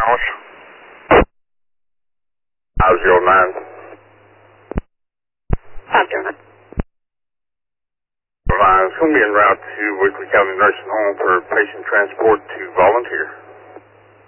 Alice. 509. 509. It's going to be en route to Weekly County Nursing Home for patient transport to volunteer.